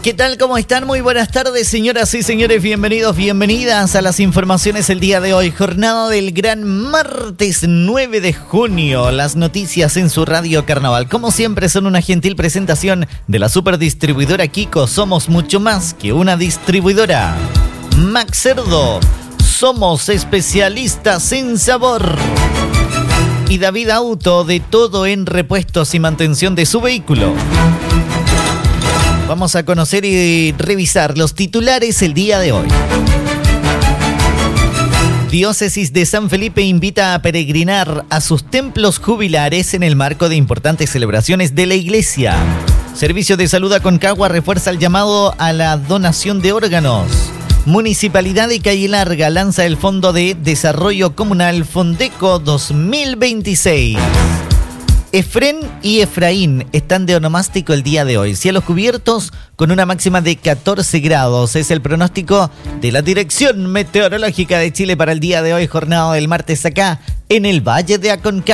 ¿Qué tal? ¿Cómo están? Muy buenas tardes, señoras y señores. Bienvenidos, bienvenidas a las informaciones el día de hoy. Jornada del gran martes 9 de junio. Las noticias en su Radio Carnaval. Como siempre, son una gentil presentación de la superdistribuidora Kiko. Somos mucho más que una distribuidora. Max Cerdo. Somos especialistas en sabor. Y David Auto, de todo en repuestos y mantención de su vehículo. Vamos a conocer y revisar los titulares el día de hoy. Diócesis de San Felipe invita a peregrinar a sus templos jubilares en el marco de importantes celebraciones de la iglesia. Servicio de Salud Aconcagua refuerza el llamado a la donación de órganos. Municipalidad de Calle Larga lanza el Fondo de Desarrollo Comunal Fondeco 2026. Efrén y Efraín están de onomástico el día de hoy. Cielos cubiertos con una máxima de 14 grados. Es el pronóstico de la Dirección Meteorológica de Chile para el día de hoy, jornada del martes acá en el Valle de Aconcagua.